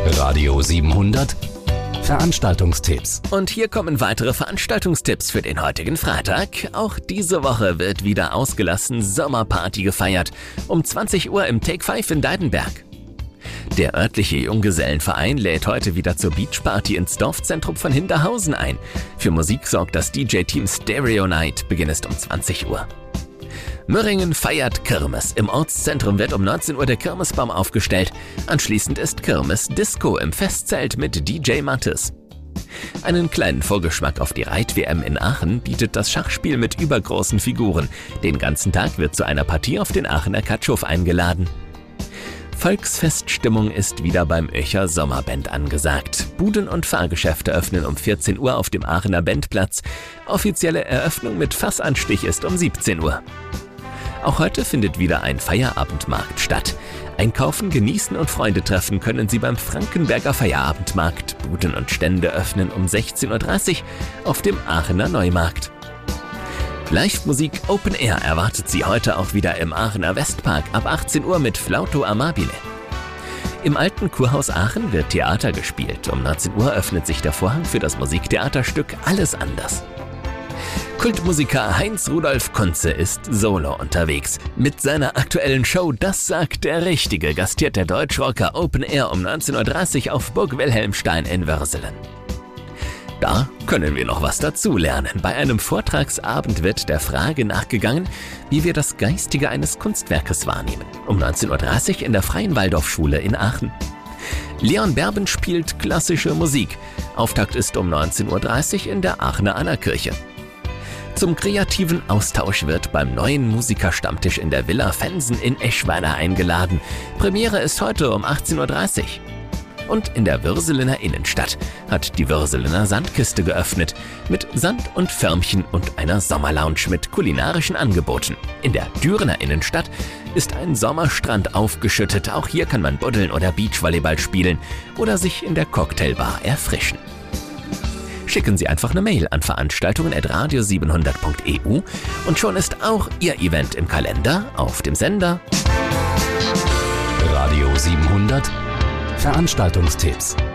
Radio 700 Veranstaltungstipps. Und hier kommen weitere Veranstaltungstipps für den heutigen Freitag. Auch diese Woche wird wieder ausgelassen Sommerparty gefeiert. Um 20 Uhr im Take 5 in Deidenberg. Der örtliche Junggesellenverein lädt heute wieder zur Beachparty ins Dorfzentrum von Hinterhausen ein. Für Musik sorgt das DJ-Team Stereo Night, Beginn ist um 20 Uhr. Möhringen feiert Kirmes. Im Ortszentrum wird um 19 Uhr der Kirmesbaum aufgestellt. Anschließend ist Kirmes-Disco im Festzelt mit DJ Mattes. Einen kleinen Vorgeschmack auf die Reit-WM in Aachen bietet das Schachspiel mit übergroßen Figuren. Den ganzen Tag wird zu einer Partie auf den Aachener Katschhof eingeladen. Volksfeststimmung ist wieder beim Oecher Sommerband angesagt. Buden und Fahrgeschäfte öffnen um 14 Uhr auf dem Aachener Bandplatz. Offizielle Eröffnung mit Fassanstich ist um 17 Uhr. Auch heute findet wieder ein Feierabendmarkt statt. Einkaufen, genießen und Freunde treffen können Sie beim Frankenberger Feierabendmarkt. Buden und Stände öffnen um 16.30 Uhr auf dem Aachener Neumarkt. Live-Musik Open Air erwartet Sie heute auch wieder im Aachener Westpark ab 18 Uhr mit Flauto Amabile. Im alten Kurhaus Aachen wird Theater gespielt. Um 19 Uhr öffnet sich der Vorhang für das Musiktheaterstück Alles anders. Kultmusiker Heinz-Rudolf Kunze ist solo unterwegs. Mit seiner aktuellen Show Das sagt der Richtige gastiert der Deutschrocker Open Air um 19.30 Uhr auf Burg Wilhelmstein in Würselen. Da können wir noch was dazulernen. Bei einem Vortragsabend wird der Frage nachgegangen, wie wir das Geistige eines Kunstwerkes wahrnehmen. Um 19.30 Uhr in der Freien Waldorfschule in Aachen. Leon Berben spielt klassische Musik. Auftakt ist um 19.30 Uhr in der Aachener Anna-Kirche. Zum kreativen Austausch wird beim neuen Musikerstammtisch in der Villa Fensen in Eschweiler eingeladen. Premiere ist heute um 18.30 Uhr. Und in der Würselener Innenstadt hat die Würselener Sandkiste geöffnet. Mit Sand und Förmchen und einer Sommerlounge mit kulinarischen Angeboten. In der Dürener Innenstadt ist ein Sommerstrand aufgeschüttet. Auch hier kann man buddeln oder Beachvolleyball spielen oder sich in der Cocktailbar erfrischen. Schicken Sie einfach eine Mail an veranstaltungen@radio700.eu und schon ist auch Ihr Event im Kalender auf dem Sender. Radio 700 Veranstaltungstipps.